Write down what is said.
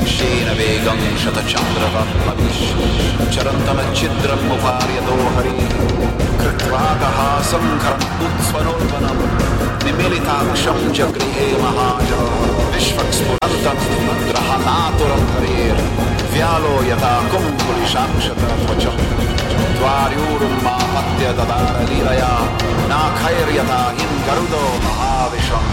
दृश्येन वेगं शतचन्द्रवर्मभिः चरन्तमच्छिद्रमुपार्यतो हरिः कृत्वागहासं खरमुत्स्वरोपनं निमीलिताक्षं च गृहे महाजः विश्वक्स्फुरन्तं ग्रहणातुरं हरेर्व्यालो यथा कुम्भुलिशाक्षतत्वचं द्वार्यूरुन्मापत्य ददार लीलया नाखैर्यथा हिं गरुडो महाविशम्